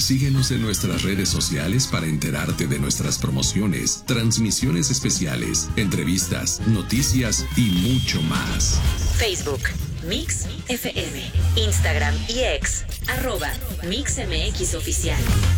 Síguenos en nuestras redes sociales para enterarte de nuestras promociones, transmisiones especiales, entrevistas, noticias y mucho más. Facebook, Mix FM, Instagram y X, @MixMX Oficial.